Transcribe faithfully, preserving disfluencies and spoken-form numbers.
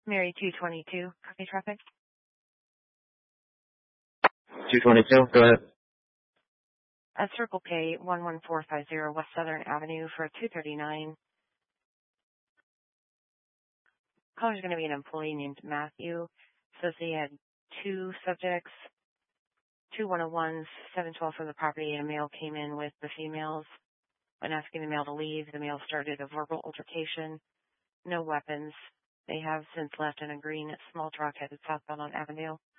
Mary two twenty-two, copy traffic. two twenty-two, go ahead. Uh, Circle K one one four five zero West Southern Avenue for two thirty-nine. Caller's going to be an employee named Matthew. Says he had two subjects, two one oh ones, seven twelve from the property, and a male came in with the females. When asking the male to leave, the male started a verbal altercation. No weapons. They have since left in a green small truck headed southbound on Avondale.